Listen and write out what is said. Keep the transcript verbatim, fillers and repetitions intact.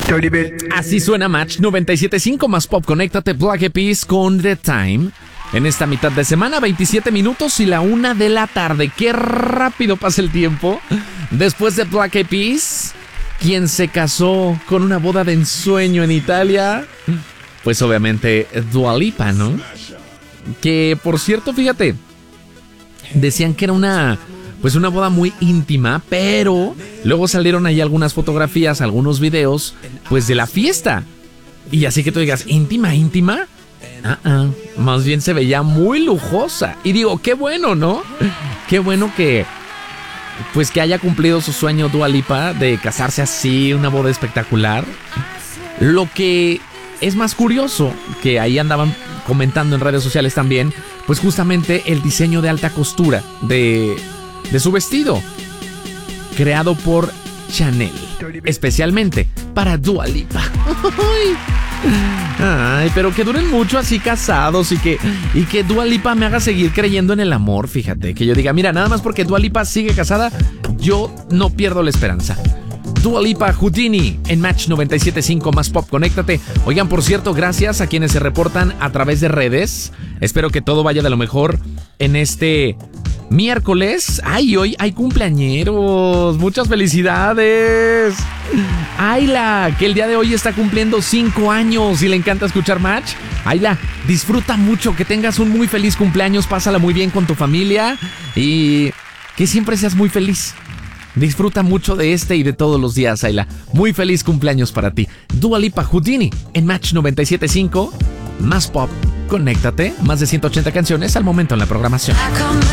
Así suena Match noventa y siete punto cinco más Pop. Conéctate, Black Eyed Peas con The Time. En esta mitad de semana, veintisiete minutos y la una de la tarde. Qué rápido pasa el tiempo. Después de Black Eyed Peas, quien se casó con una boda de ensueño en Italia, pues obviamente Dua Lipa, ¿no? Que por cierto, fíjate, decían que era una, pues una boda muy íntima, pero luego salieron ahí algunas fotografías, algunos videos, pues de la fiesta. Y así que tú digas, ¿íntima, íntima? Uh-uh. Más bien se veía muy lujosa. Y digo, qué bueno, ¿no? Qué bueno que, pues que haya cumplido su sueño Dua Lipa de casarse así, una boda espectacular. Lo que es más curioso, que ahí andaban comentando en redes sociales también, pues justamente el diseño de alta costura de, de su vestido, creado por Chanel, especialmente para Dua Lipa. Ay, pero que duren mucho así casados y que, y que Dua Lipa me haga seguir creyendo en el amor, fíjate. Que yo diga, mira, nada más porque Dua Lipa sigue casada, yo no pierdo la esperanza. Dua Lipa, Houdini, en Match noventa y siete punto cinco más Pop. Conéctate. Oigan, por cierto, gracias a quienes se reportan a través de redes. Espero que todo vaya de lo mejor en este miércoles. Ay, hoy hay cumpleañeros. Muchas felicidades. Ayla, que el día de hoy está cumpliendo cinco años y le encanta escuchar Match. Ayla, disfruta mucho, que tengas un muy feliz cumpleaños, pásala muy bien con tu familia y que siempre seas muy feliz. Disfruta mucho de este y de todos los días, Ayla. Muy feliz cumpleaños para ti. Dua Lipa, Houdini, en Match noventa y siete punto cinco más Pop. Conéctate, más de ciento ochenta canciones al momento en la programación.